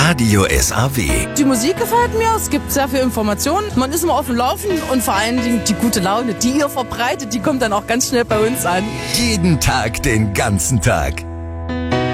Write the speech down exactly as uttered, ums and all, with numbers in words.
Radio S A W. Die Musik gefällt mir, es gibt sehr viel Informationen, man ist immer auf dem Laufenden und vor allen Dingen die gute Laune, die ihr verbreitet, die kommt dann auch ganz schnell bei uns an. Jeden Tag, den ganzen Tag.